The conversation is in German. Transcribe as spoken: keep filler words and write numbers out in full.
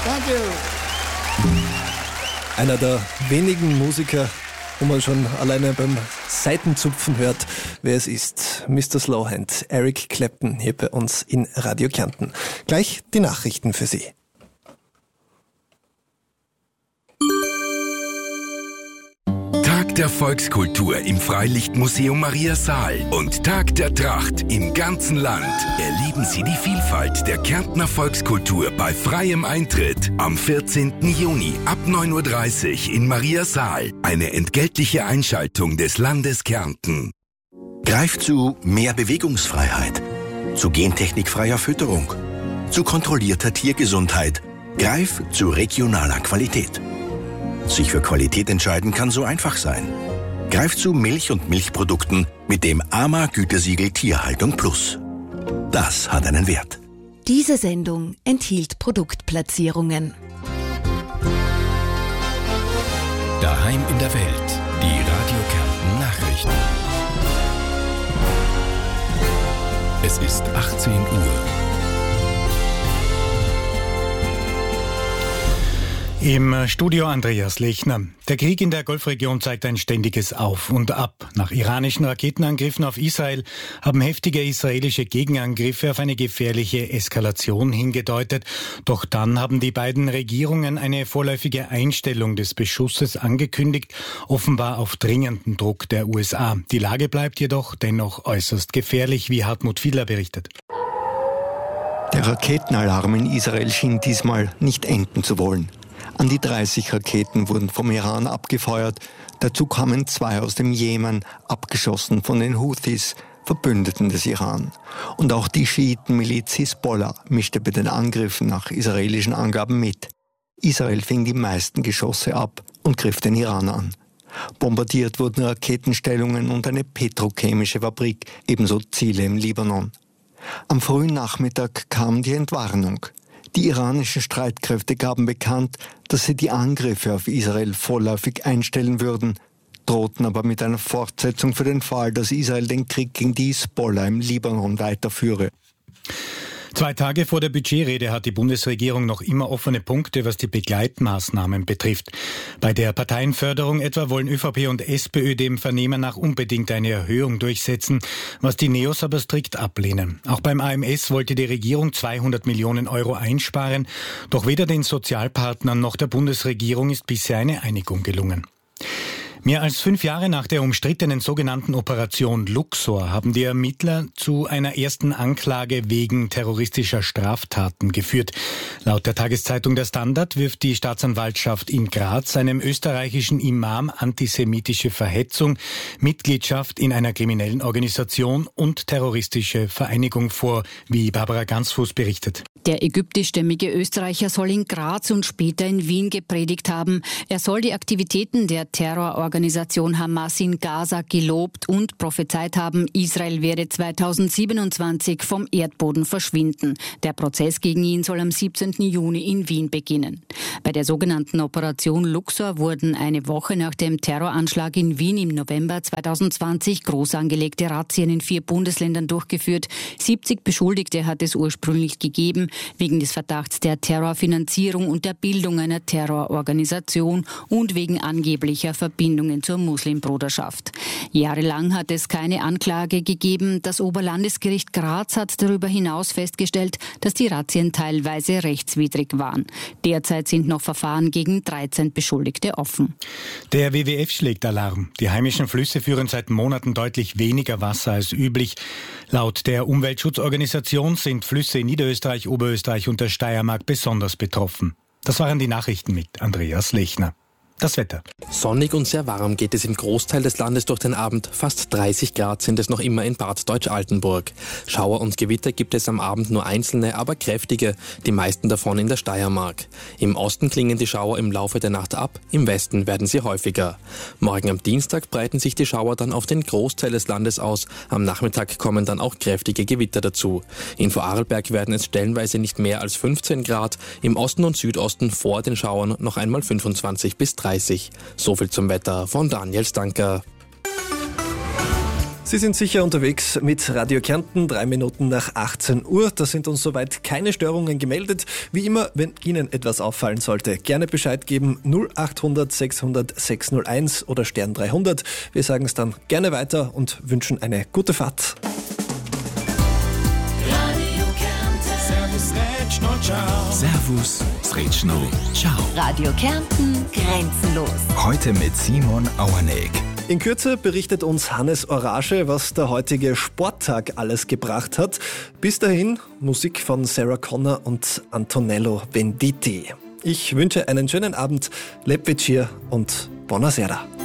Danke. Einer der wenigen Musiker, wo man schon alleine beim Saitenzupfen hört, wer es ist. Mister Slowhand, Eric Clapton, hier bei uns in Radio Kärnten. Gleich die Nachrichten für Sie. Tag der Volkskultur im Freilichtmuseum Maria Saal und Tag der Tracht im ganzen Land. Erleben Sie die Vielfalt der Kärntner Volkskultur bei freiem Eintritt am vierzehnten Juni ab neun Uhr dreißig in Maria Saal. Eine entgeltliche Einschaltung des Landes Kärnten. Greift zu mehr Bewegungsfreiheit, zu gentechnikfreier Fütterung, zu kontrollierter Tiergesundheit. Greif zu regionaler Qualität. Sich für Qualität entscheiden kann so einfach sein. Greif zu Milch und Milchprodukten mit dem A M A-Gütesiegel Tierhaltung Plus. Das hat einen Wert. Diese Sendung enthielt Produktplatzierungen. Daheim in der Welt. Die Radio Kärnten Nachrichten. Es ist achtzehn Uhr. Im Studio Andreas Lechner. Der Krieg in der Golfregion zeigt ein ständiges Auf und Ab. Nach iranischen Raketenangriffen auf Israel haben heftige israelische Gegenangriffe auf eine gefährliche Eskalation hingedeutet. Doch dann haben die beiden Regierungen eine vorläufige Einstellung des Beschusses angekündigt, offenbar auf dringenden Druck der U S A. Die Lage bleibt jedoch dennoch äußerst gefährlich, wie Hartmut Fiedler berichtet. Der Raketenalarm in Israel schien diesmal nicht enden zu wollen. An die dreißig Raketen wurden vom Iran abgefeuert. Dazu kamen zwei aus dem Jemen, abgeschossen von den Houthis, Verbündeten des Iran. Und auch die Schiitenmiliz Hisbollah mischte bei den Angriffen nach israelischen Angaben mit. Israel fing die meisten Geschosse ab und griff den Iran an. Bombardiert wurden Raketenstellungen und eine petrochemische Fabrik, ebenso Ziele im Libanon. Am frühen Nachmittag kam die Entwarnung. Die iranischen Streitkräfte gaben bekannt, dass sie die Angriffe auf Israel vorläufig einstellen würden, drohten aber mit einer Fortsetzung für den Fall, dass Israel den Krieg gegen die Hisbollah im Libanon weiterführe. Zwei Tage vor der Budgetrede hat die Bundesregierung noch immer offene Punkte, was die Begleitmaßnahmen betrifft. Bei der Parteienförderung etwa wollen ÖVP und SPÖ dem Vernehmen nach unbedingt eine Erhöhung durchsetzen, was die Neos aber strikt ablehnen. Auch beim A M S wollte die Regierung zweihundert Millionen Euro einsparen, doch weder den Sozialpartnern noch der Bundesregierung ist bisher eine Einigung gelungen. Mehr als fünf Jahre nach der umstrittenen sogenannten Operation Luxor haben die Ermittler zu einer ersten Anklage wegen terroristischer Straftaten geführt. Laut der Tageszeitung Der Standard wirft die Staatsanwaltschaft in Graz einem österreichischen Imam antisemitische Verhetzung, Mitgliedschaft in einer kriminellen Organisation und terroristische Vereinigung vor, wie Barbara Gansfuß berichtet. Der ägyptischstämmige Österreicher soll in Graz und später in Wien gepredigt haben. Er soll die Aktivitäten der Terrororganisation Hamas in Gaza gelobt und prophezeit haben, Israel werde zweitausendsiebenundzwanzig vom Erdboden verschwinden. Der Prozess gegen ihn soll am siebzehnten Juni in Wien beginnen. Bei der sogenannten Operation Luxor wurden eine Woche nach dem Terroranschlag in Wien im November zweitausendzwanzig groß angelegte Razzien in vier Bundesländern durchgeführt. siebzig Beschuldigte hat es ursprünglich gegeben, wegen des Verdachts der Terrorfinanzierung und der Bildung einer Terrororganisation und wegen angeblicher Verbindungen zur Muslimbruderschaft. Jahrelang hat es keine Anklage gegeben. Das Oberlandesgericht Graz hat darüber hinaus festgestellt, dass die Razzien teilweise rechtswidrig waren. Derzeit sind noch Verfahren gegen dreizehn Beschuldigte offen. Der W W F schlägt Alarm. Die heimischen Flüsse führen seit Monaten deutlich weniger Wasser als üblich. Laut der Umweltschutzorganisation sind Flüsse in Niederösterreich, Oberösterreich und der Steiermark besonders betroffen. Das waren die Nachrichten mit Andreas Lechner. Das Wetter. Sonnig und sehr warm geht es im Großteil des Landes durch den Abend. Fast dreißig Grad sind es noch immer in Bad Deutsch-Altenburg. Schauer und Gewitter gibt es am Abend nur einzelne, aber kräftige, die meisten davon in der Steiermark. Im Osten klingen die Schauer im Laufe der Nacht ab, im Westen werden sie häufiger. Morgen am Dienstag breiten sich die Schauer dann auf den Großteil des Landes aus. Am Nachmittag kommen dann auch kräftige Gewitter dazu. In Vorarlberg werden es stellenweise nicht mehr als fünfzehn Grad, im Osten und Südosten vor den Schauern noch einmal fünfundzwanzig bis dreißig. So viel zum Wetter von Daniel Stanker. Sie sind sicher unterwegs mit Radio Kärnten, drei Minuten nach achtzehn Uhr. Da sind uns soweit keine Störungen gemeldet. Wie immer, wenn Ihnen etwas auffallen sollte, gerne Bescheid geben. null achthundert sechshundert sechshunderteins oder Stern dreihundert. Wir sagen es dann gerne weiter und wünschen eine gute Fahrt. Servus, Sretschno, ciao. Radio Kärnten grenzenlos. Heute mit Simon Auerneck. In Kürze berichtet uns Hannes Orage, was der heutige Sporttag alles gebracht hat. Bis dahin Musik von Sarah Connor und Antonello Venditti. Ich wünsche einen schönen Abend, Lepvecir und Buonasera.